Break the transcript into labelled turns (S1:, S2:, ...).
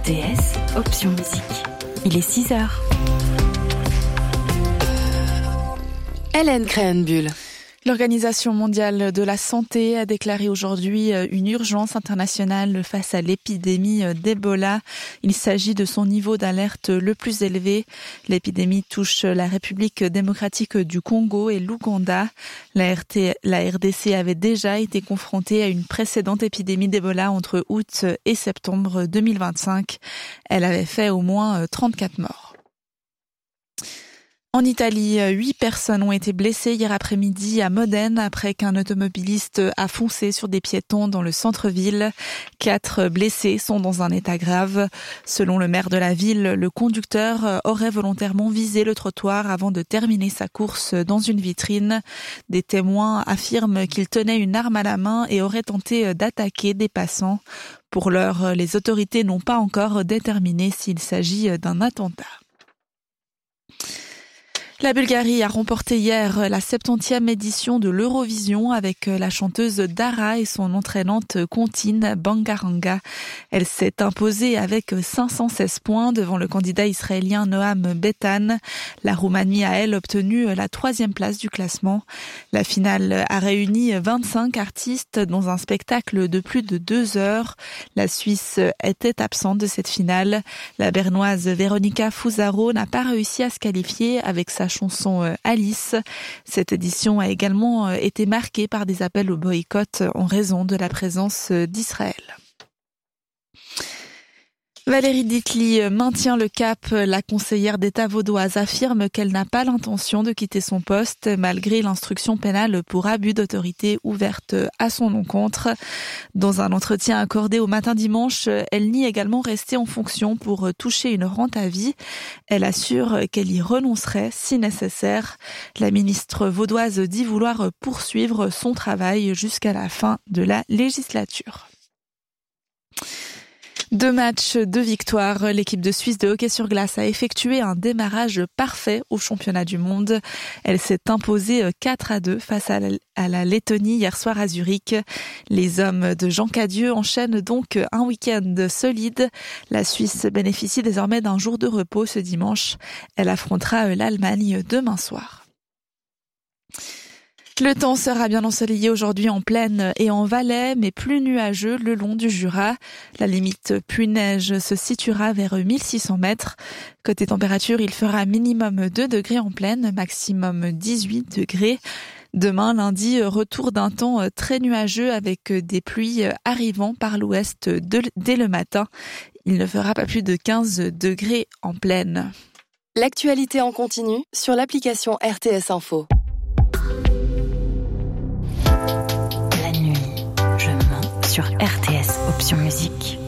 S1: RTS, option musique. Il est 6h. Hélène Créhenbuhl.
S2: L'Organisation mondiale de la santé a déclaré aujourd'hui une urgence internationale face à l'épidémie d'Ebola. Il s'agit de son niveau d'alerte le plus élevé. L'épidémie touche la République démocratique du Congo et l'Ouganda. La RDC avait déjà été confrontée à une précédente épidémie d'Ebola entre août et septembre 2025. Elle avait fait au moins 34 morts. En Italie, 8 personnes ont été blessées hier après-midi à Modène après qu'un automobiliste a foncé sur des piétons dans le centre-ville. 4 blessés sont dans un état grave. Selon le maire de la ville, le conducteur aurait volontairement visé le trottoir avant de terminer sa course dans une vitrine. Des témoins affirment qu'il tenait une arme à la main et aurait tenté d'attaquer des passants. Pour l'heure, les autorités n'ont pas encore déterminé s'il s'agit d'un attentat. La Bulgarie a remporté hier la 70e édition de l'Eurovision avec la chanteuse Dara et son entraînante comptine Bangaranga. Elle s'est imposée avec 516 points devant le candidat israélien Noam Betan. La Roumanie a, elle, obtenu la 3e place du classement. La finale a réuni 25 artistes dans un spectacle de plus de 2 heures. La Suisse était absente de cette finale. La Bernoise Veronika Fusaro n'a pas réussi à se qualifier avec sa chanson Alice. Cette édition a également été marquée par des appels au boycott en raison de la présence d'Israël. Valérie Ditli maintient le cap. La conseillère d'État vaudoise affirme qu'elle n'a pas l'intention de quitter son poste malgré l'instruction pénale pour abus d'autorité ouverte à son encontre. Dans un entretien accordé au Matin Dimanche, elle nie également rester en fonction pour toucher une rente à vie. Elle assure qu'elle y renoncerait si nécessaire. La ministre vaudoise dit vouloir poursuivre son travail jusqu'à la fin de la législature. 2 matchs, 2 victoires. L'équipe de Suisse de hockey sur glace a effectué un démarrage parfait au championnat du monde. Elle s'est imposée 4-2 face à la Lettonie hier soir à Zurich. Les hommes de Jean Cadieux enchaînent donc un week-end solide. La Suisse bénéficie désormais d'un jour de repos ce dimanche. Elle affrontera l'Allemagne demain soir. Le temps sera bien ensoleillé aujourd'hui en plaine et en Valais, mais plus nuageux le long du Jura. La limite pluie-neige se situera vers 1600 mètres. Côté température, il fera minimum 2 degrés en plaine, maximum 18 degrés. Demain, lundi, retour d'un temps très nuageux avec des pluies arrivant par l'ouest dès le matin. Il ne fera pas plus de 15 degrés en plaine.
S1: L'actualité en continu sur l'application RTS Info. Sur RTS, option musique.